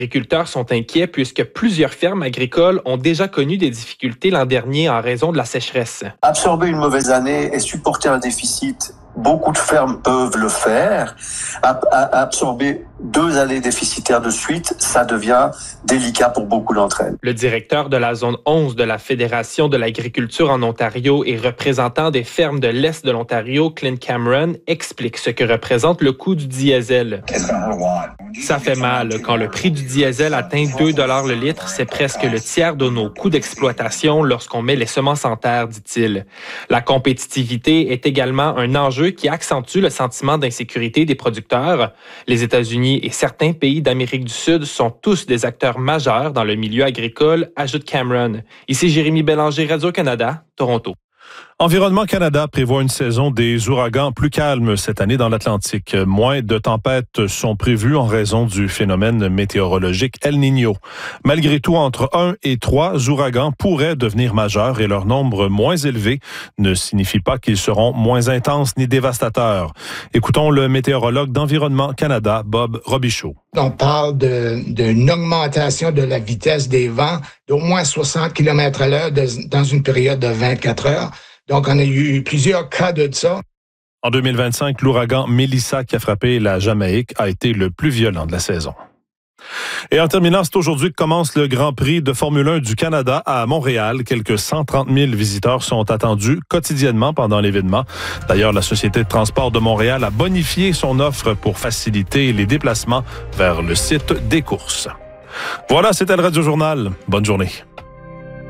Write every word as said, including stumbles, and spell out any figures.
Les agriculteurs sont inquiets puisque plusieurs fermes agricoles ont déjà connu des difficultés l'an dernier en raison de la sécheresse. Absorber une mauvaise année et supporter un déficit, beaucoup de fermes peuvent le faire. Absorber deux années déficitaires de suite, ça devient délicat pour beaucoup d'entre elles. Le directeur de la zone onze de la Fédération de l'agriculture en Ontario et représentant des fermes de l'Est de l'Ontario, Clint Cameron, explique ce que représente le coût du diesel. Ça fait mal. Quand le prix du diesel atteint deux dollars le litre, c'est presque le tiers de nos coûts d'exploitation lorsqu'on met les semences en terre, dit-il. La compétitivité est également un enjeu qui accentue le sentiment d'insécurité des producteurs. Les États-Unis et certains pays d'Amérique du Sud sont tous des acteurs majeurs dans le milieu agricole, ajoute Cameron. Ici Jérémy Bélanger, Radio-Canada, Toronto. Environnement Canada prévoit une saison des ouragans plus calme cette année dans l'Atlantique. Moins de tempêtes sont prévues en raison du phénomène météorologique El Niño. Malgré tout, entre un et trois ouragans pourraient devenir majeurs et leur nombre moins élevé ne signifie pas qu'ils seront moins intenses ni dévastateurs. Écoutons le météorologue d'Environnement Canada, Bob Robichaud. On parle de, d'une augmentation de la vitesse des vents d'au moins soixante kilomètres à l'heure de, dans une période de vingt-quatre heures. Donc, on a eu plusieurs cas de ça. En deux mille vingt-cinq, l'ouragan Melissa qui a frappé la Jamaïque a été le plus violent de la saison. Et en terminant, c'est aujourd'hui que commence le Grand Prix de Formule un du Canada à Montréal. Quelques cent trente mille visiteurs sont attendus quotidiennement pendant l'événement. D'ailleurs, la Société de transport de Montréal a bonifié son offre pour faciliter les déplacements vers le site des courses. Voilà, c'était le Radio Journal. Bonne journée.